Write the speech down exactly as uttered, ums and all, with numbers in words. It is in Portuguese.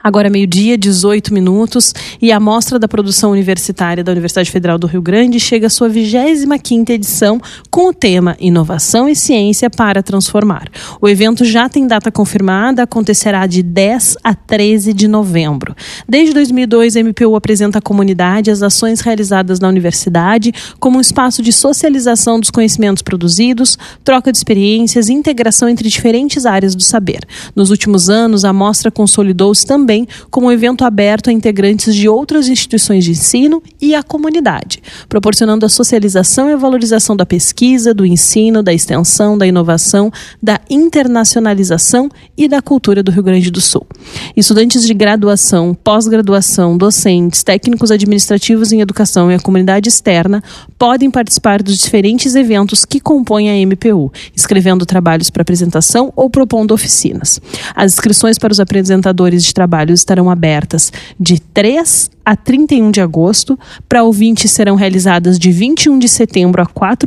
Agora meio-dia, dezoito minutos, e a Mostra da Produção Universitária da Universidade Federal do Rio Grande chega à sua vigésima quinta edição com o tema Inovação e Ciência para Transformar. O evento já tem data confirmada, acontecerá de dez a treze de novembro. Desde dois mil e dois, a M P U apresenta à comunidade as ações realizadas na universidade como um espaço de socialização dos conhecimentos produzidos, troca de experiências e integração entre diferentes áreas do saber. Nos últimos anos, a mostra consolidou-se também como um evento aberto a integrantes de outras instituições de ensino e à comunidade, proporcionando a socialização e a valorização da pesquisa, do ensino, da extensão, da inovação, da internacionalização e da cultura do Rio Grande do Sul. Estudantes de graduação, pós-graduação, docentes, técnicos administrativos em educação e a comunidade externa podem participar dos diferentes eventos que compõem a M P U, escrevendo trabalhos para apresentação ou propondo oficinas. As inscrições para os apresentadores de trabalhos estarão abertas de três a trinta e um de agosto. Para ouvintes, serão realizadas de vinte e um de setembro a quatro